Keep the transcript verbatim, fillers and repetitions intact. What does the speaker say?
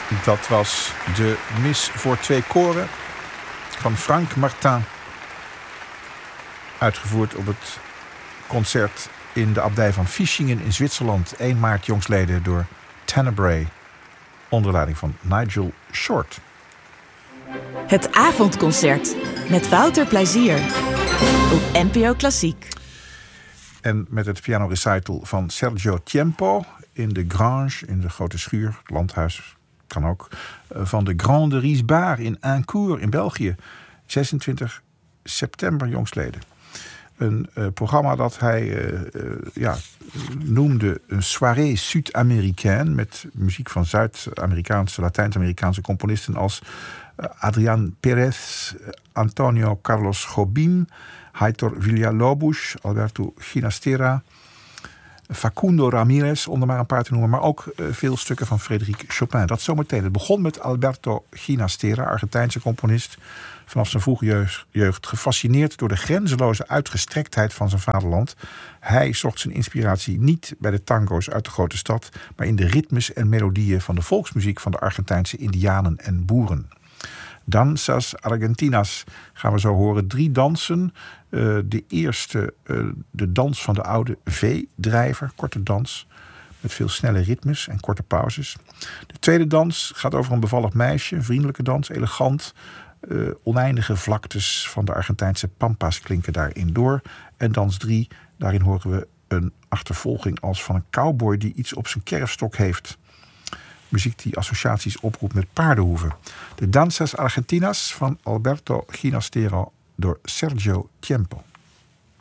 Dat was de mis voor twee koren van Frank Martin. Uitgevoerd op het concert in de abdij van Fischingen in Zwitserland. één maart jongstleden door Tenebrae. Onder leiding van Nigel Short. Het avondconcert met Wouter Plezier op N P O Klassiek. En met het pianorecital van Sergio Tiempo in de Grange, in de grote schuur, het landhuis, kan ook, van de Grande Riesbaar in Aincourt in België. zesentwintig september jongstleden. Een uh, programma dat hij uh, uh, ja, noemde een soirée Sud-Américaine, met muziek van Zuid-Amerikaanse, Latijns-Amerikaanse componisten als uh, Adrián Pérez, Antonio Carlos Jobim, Heitor Villa-Lobos, Alberto Ginastera, Facundo Ramirez, om er maar een paar te noemen, maar ook uh, veel stukken van Frédéric Chopin. Dat zometeen. Het begon met Alberto Ginastera, Argentijnse componist, vanaf zijn vroege jeugd gefascineerd door de grenzeloze uitgestrektheid van zijn vaderland. Hij zocht zijn inspiratie niet bij de tango's uit de grote stad, maar in de ritmes en melodieën van de volksmuziek van de Argentijnse indianen en boeren. Danzas Argentinas gaan we zo horen. Drie dansen. Uh, de eerste, uh, de dans van de oude V-drijver, korte dans, met veel snelle ritmes en korte pauzes. De tweede dans gaat over een bevallig meisje, een vriendelijke dans, elegant. Uh, oneindige vlaktes van de Argentijnse pampas klinken daarin door. En dans drie, daarin horen we een achtervolging als van een cowboy die iets op zijn kerfstok heeft. Muziek die associaties oproept met paardenhoeven. De Danzas Argentinas van Alberto Ginastera door Sergio Tiempo.